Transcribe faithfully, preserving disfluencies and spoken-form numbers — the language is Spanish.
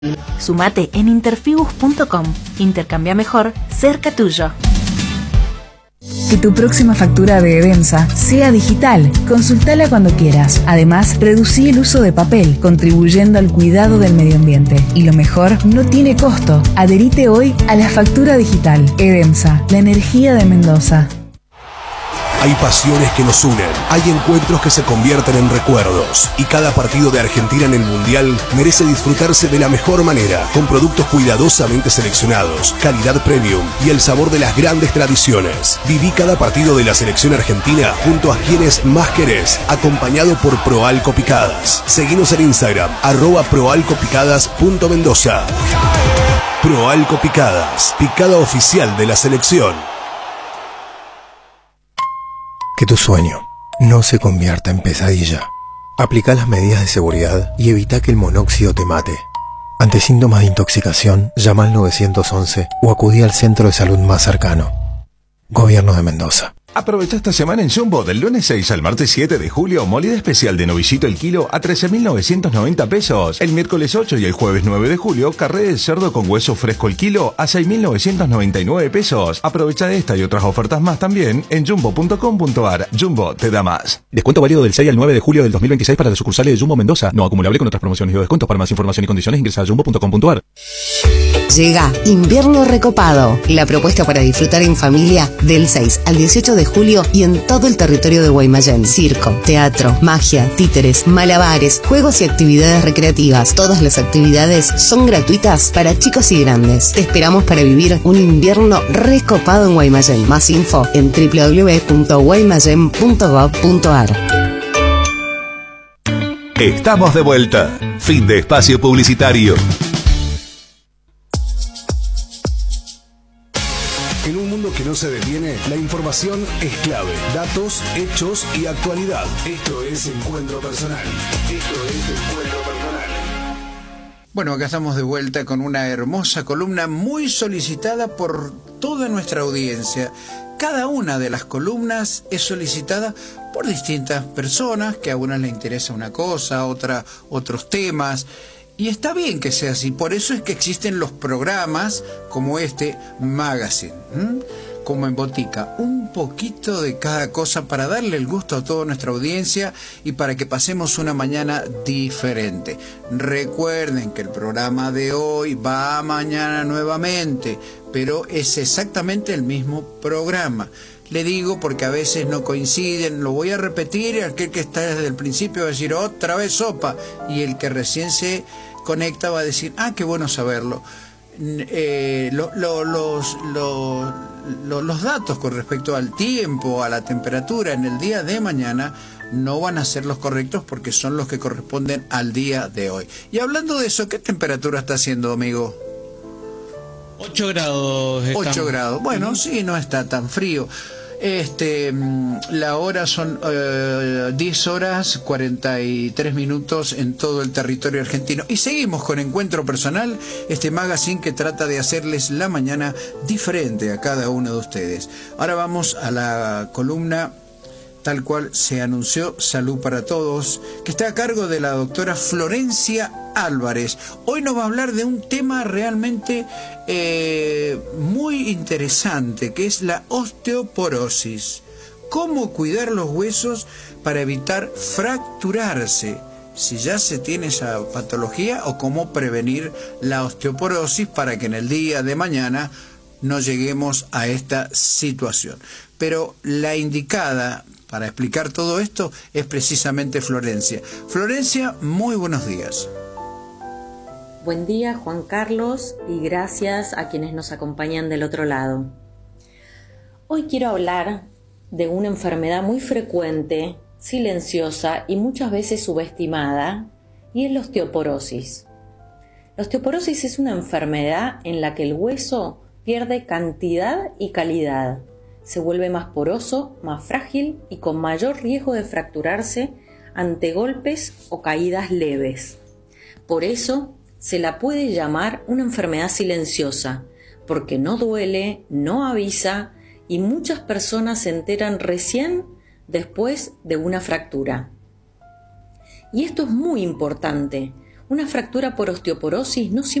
Sumate en interfibus punto com. Intercambia mejor, cerca tuyo. Que tu próxima factura de Edemsa sea digital. Consultala cuando quieras. Además, reducí el uso de papel, contribuyendo al cuidado del medio ambiente. Y lo mejor, no tiene costo. Adherite hoy a la factura digital. Edemsa, la energía de Mendoza. Hay pasiones que nos unen, hay encuentros que se convierten en recuerdos y cada partido de Argentina en el Mundial merece disfrutarse de la mejor manera, con productos cuidadosamente seleccionados, calidad premium y el sabor de las grandes tradiciones. Viví cada partido de la selección argentina junto a quienes más querés, acompañado por Proalco Picadas. Seguinos en Instagram, arroba proalcopicadas punto mendoza. Proalco Picadas, picada oficial de la selección. Que tu sueño no se convierta en pesadilla. Aplica las medidas de seguridad y evita que el monóxido te mate. Ante síntomas de intoxicación, llama al nueve once o acudí al centro de salud más cercano. Gobierno de Mendoza. Aprovecha esta semana en Jumbo del lunes seis al martes siete de julio, molida especial de novillito el kilo a trece mil novecientos noventa pesos. El miércoles ocho y el jueves nueve de julio, carré de cerdo con hueso fresco el kilo a seis mil novecientos noventa y nueve pesos. Aprovecha esta y otras ofertas más también en jumbo punto com punto ar. Jumbo te da más. Descuento válido del seis al nueve de julio del dos mil veintiséis para las sucursales de Jumbo Mendoza. No acumulable con otras promociones y o descuentos. Para más información y condiciones ingresa a jumbo punto com punto ar. Llega Invierno Recopado, la propuesta para disfrutar en familia del seis al dieciocho de julio y en todo el territorio de Guaymallén. Circo, teatro, magia, títeres, malabares, juegos y actividades recreativas. Todas las actividades son gratuitas para chicos y grandes. Te esperamos para vivir un invierno recopado en Guaymallén. Más info en doble u doble u doble u punto guaymallén punto gob punto ar. Estamos de vuelta. Fin de espacio publicitario. En un mundo que no se detiene, la información es clave. Datos, hechos y actualidad. Esto es Encuentro Personal. Esto es Encuentro Personal. Bueno, acá estamos de vuelta con una hermosa columna muy solicitada por toda nuestra audiencia. Cada una de las columnas es solicitada por distintas personas, que a unas les interesa una cosa, a otras otros temas. Y está bien que sea así, por eso es que existen los programas como este Magazine, ¿m? Como en Botica, un poquito de cada cosa para darle el gusto a toda nuestra audiencia y para que pasemos una mañana diferente. Recuerden que el programa de hoy va mañana nuevamente, pero es exactamente el mismo programa. Le digo porque a veces no coinciden, lo voy a repetir, y aquel que está desde el principio va a decir otra vez sopa, y el que recién se conecta va a decir, ah, qué bueno saberlo. Eh, lo, lo, los, lo, lo, los datos con respecto al tiempo, a la temperatura en el día de mañana no van a ser los correctos porque son los que corresponden al día de hoy. Y hablando de eso, ¿qué temperatura está haciendo, amigo? ocho grados. ocho grados. Bueno, sí, no está tan frío. Este, la hora son eh, diez horas cuarenta y tres minutos en todo el territorio argentino. Y seguimos con Encuentro Personal, este magazine que trata de hacerles la mañana diferente a cada uno de ustedes. Ahora vamos a la columna tal cual se anunció, Salud para Todos, que está a cargo de la doctora Florencia Álvarez. Hoy nos va a hablar de un tema realmente eh, muy interesante, que es la osteoporosis. Cómo cuidar los huesos para evitar fracturarse, si ya se tiene esa patología, o cómo prevenir la osteoporosis para que en el día de mañana no lleguemos a esta situación. Pero la indicada para explicar todo esto es precisamente Florencia. Florencia, muy buenos días. Buen día, Juan Carlos, y gracias a quienes nos acompañan del otro lado. Hoy quiero hablar de una enfermedad muy frecuente, silenciosa y muchas veces subestimada, y es la osteoporosis. La osteoporosis es una enfermedad en la que el hueso pierde cantidad y calidad. Se vuelve más poroso, más frágil y con mayor riesgo de fracturarse ante golpes o caídas leves. Por eso se la puede llamar una enfermedad silenciosa, porque no duele, no avisa y muchas personas se enteran recién después de una fractura. Y esto es muy importante. Una fractura por osteoporosis no